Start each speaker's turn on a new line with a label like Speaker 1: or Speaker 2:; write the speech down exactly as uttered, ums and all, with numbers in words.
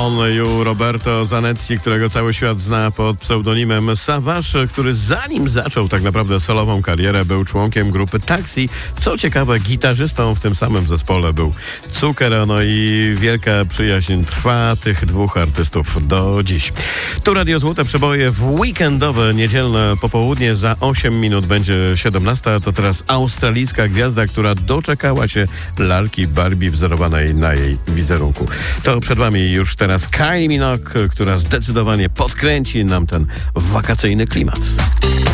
Speaker 1: On You Roberto Zanetti, którego cały świat zna pod pseudonimem Savage, który zanim zaczął tak naprawdę solową karierę, był członkiem grupy Taxi. Co ciekawe, gitarzystą w tym samym zespole był Cukier, no i wielka przyjaźń trwa tych dwóch artystów do dziś. Tu Radio Złote Przeboje w weekendowe, niedzielne popołudnie. Za osiem minut będzie siedemnasta. To teraz australijska gwiazda, która doczekała się lalki Barbie wzorowanej na jej wizerunku. To przed wami już teraz Kylie Minogue, która zdecydowanie podkręci nam ten wakacyjny klimat.